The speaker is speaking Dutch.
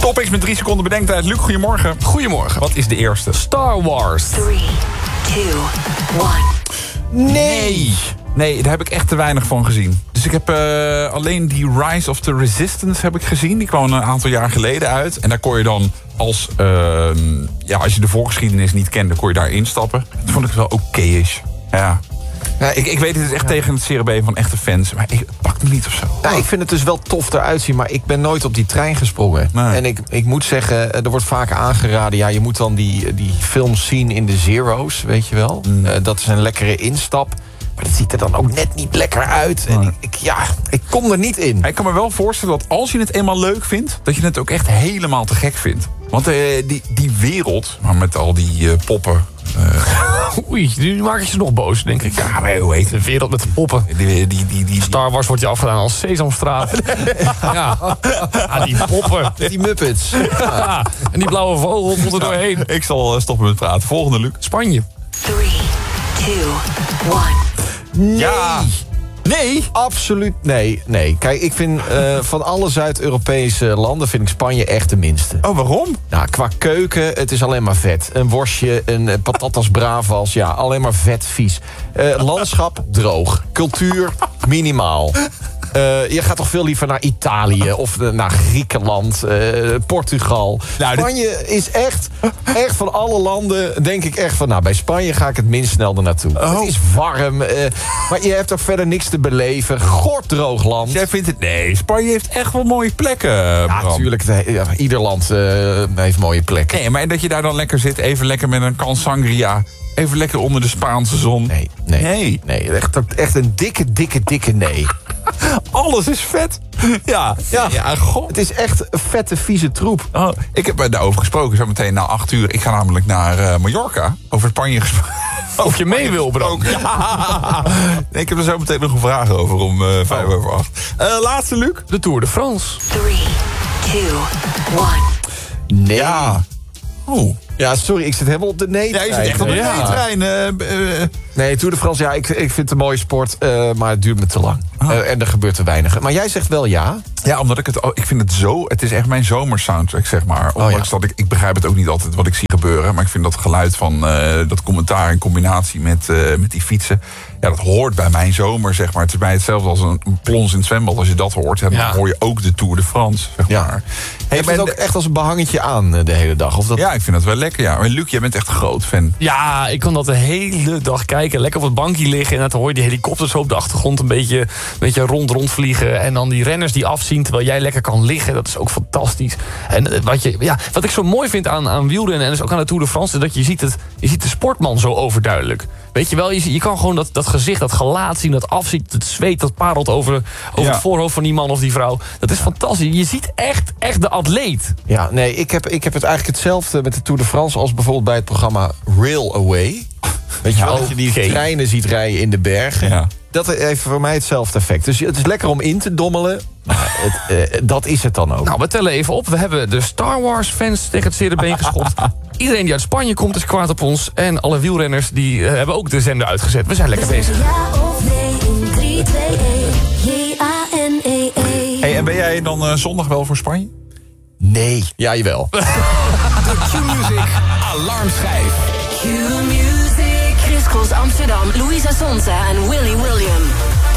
Topics met 3 seconden bedenktijd. Luc, goedemorgen. Goedemorgen. Wat is de eerste? Star Wars. 3, 2, 1. Nee, daar heb ik echt te weinig van gezien. Dus ik heb alleen die Rise of the Resistance heb ik gezien. Die kwam een aantal jaar geleden uit. En daar kon je dan als je de voorgeschiedenis niet kende, kon je daar instappen. Dat vond ik wel oké-ish. Ja. Ja, ik weet het is echt tegen het cerebeen van echte fans. Maar het pakt me niet of zo. Nou, ik vind het dus wel tof eruit zien, maar ik ben nooit op die trein gesprongen. Nee. En ik moet zeggen, er wordt vaak aangeraden... ja, je moet dan die films zien in de Zero's, weet je wel. Dat is een lekkere instap. Maar dat ziet er dan ook net niet lekker uit. En ik kom er niet in. Ik kan me wel voorstellen dat als je het eenmaal leuk vindt... dat je het ook echt helemaal te gek vindt. Want die wereld, maar met al die poppen... Oei, nu maak je ze nog boos, denk ik. Ja, maar hoe heet het? De wereld met de poppen. Die Star Wars wordt je afgedaan als Sesamstraat. Ja, die poppen. Die Muppets. Ja, en die blauwe vogel moet er doorheen. Ik zal stoppen met praten. Volgende, Luc. Spanje. 3, 2, 1. Nee. Ja. Nee? Absoluut nee. Kijk, ik vind van alle Zuid-Europese landen... vind ik Spanje echt de minste. Oh, waarom? Nou, qua keuken, het is alleen maar vet. Een worstje, een patatas bravas, ja, alleen maar vet, vies. Landschap, droog. Cultuur, minimaal. Je gaat toch veel liever naar Italië of naar Griekenland, Portugal. Nou, Spanje is echt van alle landen, denk ik echt van... nou, bij Spanje ga ik het minst snel naartoe. Oh. Het is warm, maar je hebt ook verder niks te beleven. Gorddroog land. Jij vindt het... Nee, Spanje heeft echt wel mooie plekken, Ja, Bram. natuurlijk. Ieder land heeft mooie plekken. Nee, maar dat je daar dan lekker zit, even lekker met een kan sangria... even lekker onder de Spaanse zon. Nee. Echt een dikke nee. Alles is vet. Ja, god. Het is echt een vette, vieze troep. Oh, ik heb daarover gesproken, zo meteen na 8 uur. Ik ga namelijk naar Mallorca, over Spanje gesproken. Of je mee wil, Bram. Ja. Nee, ik heb er zo meteen nog een vraag over om 8:05. Laatste, Luc. De Tour de France. 3, 2, 1. Nee. Ja. Oh. Ja, sorry, ik zit helemaal op de nee-trein. Ja, je zit echt op de Ja. trein. Nee, Tour de France, ja, ik vind het een mooie sport, maar het duurt me te lang. En er gebeurt te weinig. Maar jij zegt wel ja? Ja, omdat ik vind het zo... Het is echt mijn zomersoundtrack, zeg maar. Ondanks dat ik begrijp het ook niet altijd wat ik zie gebeuren. Maar ik vind dat geluid van dat commentaar in combinatie met die fietsen... Ja, dat hoort bij mijn zomer, zeg maar. Het is bij hetzelfde als een plons in het zwembad. Als je dat hoort, dan hoor je ook de Tour de France, zeg maar. Hey, je het ook echt als een behangetje aan de hele dag? Of dat... Ja, ik vind dat wel lekker, ja. Maar Luc, jij bent echt een groot fan. Ja, ik kon dat de hele dag kijken. Lekker op het bankje liggen. En dan hoor je die helikopters zo op de achtergrond een beetje rondvliegen. En dan die renners die afzien terwijl jij lekker kan liggen. Dat is ook fantastisch. En wat ik zo mooi vind aan wielrennen en dus ook aan de Tour de France... is dat je ziet de sportman zo overduidelijk. Weet je wel, je kan gewoon dat gezicht, dat gelaat zien, dat afziet, het zweet, dat parelt over het voorhoofd van die man of die vrouw. Dat is fantastisch. Je ziet echt de atleet. Ja, nee, ik heb het eigenlijk hetzelfde met de Tour de France... als bijvoorbeeld bij het programma Rail Away. Weet je wel, dat je die treinen ziet rijden in de bergen. Ja. Dat heeft voor mij hetzelfde effect. Dus het is lekker om in te dommelen. Maar dat is het dan ook. Nou, we tellen even op. We hebben de Star Wars fans tegen het cerebeen geschopt. Iedereen die uit Spanje komt is kwaad op ons. En alle wielrenners die hebben ook de zender uitgezet. We zijn lekker bezig. Ja of nee in 3, 2, 1. J-A-N-E-E. Hey, en ben jij dan zondag wel voor Spanje? Nee. Ja, jawel. De Q-Music alarmschijf. Q-Music. Chris Cross Amsterdam, Louisa Sonza en Willy William.